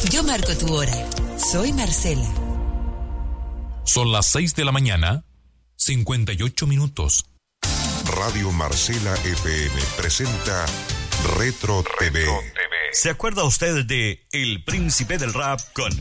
Yo marco tu hora. Soy Marcela. Son las 6 de la mañana, 58 minutos. Radio Marcela FM presenta Retro TV. ¿Se acuerda usted de El Príncipe del Rap con